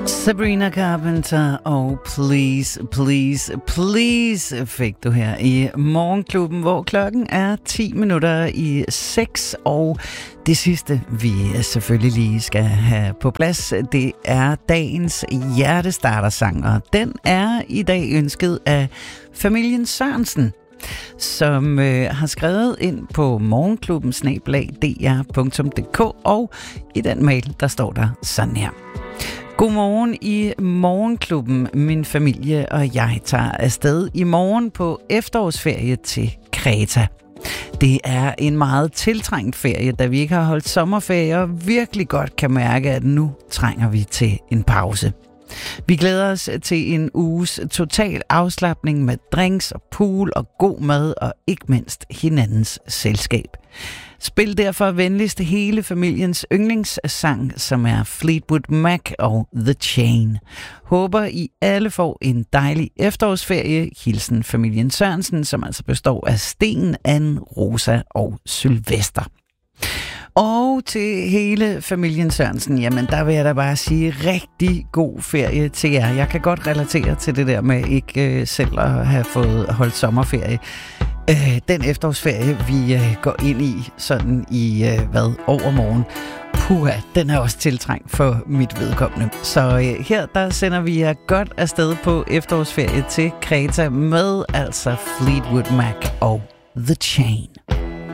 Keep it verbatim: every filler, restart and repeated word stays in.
Sabrina Carpenter og Please, Please, Please fik du her i Morgenklubben, hvor klokken er ti minutter i seks, og det sidste, vi selvfølgelig lige skal have på plads, det er dagens hjertestartersang, og den er i dag ønsket af familien Sørensen, som øh, har skrevet ind på morgenklubben snabel-a d r punktum d k, og i den mail, der står der sådan her. Godmorgen i Morgenklubben. Min familie og jeg tager afsted i morgen på efterårsferie til Kreta. Det er en meget tiltrængt ferie, da vi ikke har holdt sommerferie og virkelig godt kan mærke, at nu trænger vi til en pause. Vi glæder os til en uges total afslapning med drinks og pool og god mad og ikke mindst hinandens selskab. Spil derfor venligst hele familiens yndlingssang, som er Fleetwood Mac og The Chain. Håber I alle får en dejlig efterårsferie. Hilsen familien Sørensen, som altså består af Sten, Anne, Rosa og Sylvester. Og til hele familien Sørensen, jamen der vil jeg da bare sige rigtig god ferie til jer. Jeg kan godt relatere til det der med ikke øh, selv at have fået holdt sommerferie. Øh, den efterårsferie, vi øh, går ind i sådan i, øh, hvad, overmorgen. Puha, den er også tiltrængt for mit vedkommende. Så øh, her, der sender vi jer godt afsted på efterårsferie til Kreta med altså Fleetwood Mac og The Chain.